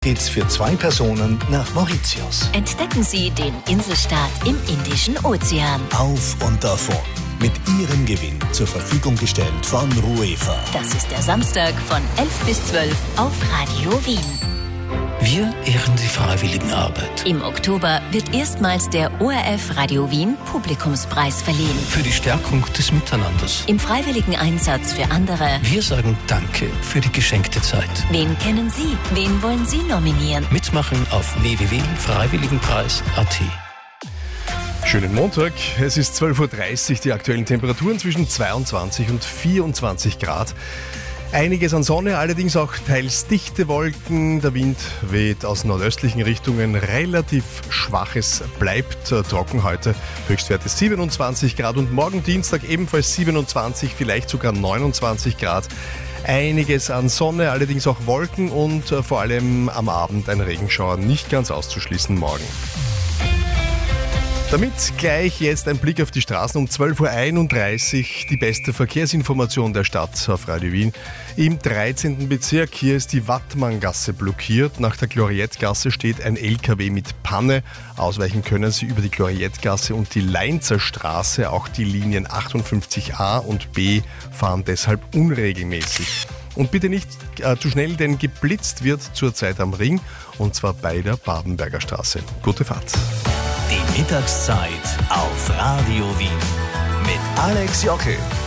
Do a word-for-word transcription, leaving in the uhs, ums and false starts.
geht's für zwei Personen nach Mauritius. Entdecken Sie den Inselstaat im Indischen Ozean. Auf und davon. Mit Ihrem Gewinn zur Verfügung gestellt von Ruefa. Das ist der Samstag von elf bis zwölf auf Radio Wien. Wir ehren die Freiwilligenarbeit. Im Oktober wird erstmals der O R F Radio Wien Publikumspreis verliehen. Für die Stärkung des Miteinanders. Im freiwilligen Einsatz für andere. Wir sagen Danke für die geschenkte Zeit. Wen kennen Sie? Wen wollen Sie nominieren? Mitmachen auf w w w punkt freiwilligenpreis punkt a t. Schönen Montag, es ist zwölf Uhr dreißig, die aktuellen Temperaturen zwischen zweiundzwanzig und vierundzwanzig Grad. Einiges an Sonne, allerdings auch teils dichte Wolken. Der Wind weht aus nordöstlichen Richtungen, relativ schwaches bleibt äh, trocken heute. Höchstwerte siebenundzwanzig Grad und morgen Dienstag ebenfalls siebenundzwanzig, vielleicht sogar neunundzwanzig Grad. Einiges an Sonne, allerdings auch Wolken und äh, vor allem am Abend ein Regenschauer nicht ganz auszuschließen morgen. Damit gleich jetzt ein Blick auf die Straßen um zwölf Uhr einunddreißig, die beste Verkehrsinformation der Stadt auf Radio Wien. Im dreizehnten Bezirk, hier ist die Wattmanngasse blockiert. Nach der Gloriettgasse steht ein L K W mit Panne. Ausweichen können Sie über die Gloriettgasse und die Leinzer Straße. Auch die Linien achtundfünfzig a und b fahren deshalb unregelmäßig. Und bitte nicht äh, zu schnell, denn geblitzt wird zurzeit am Ring, und zwar bei der Babenberger Straße. Gute Fahrt. Die Mittagszeit auf Radio Wien mit Alex Jockel.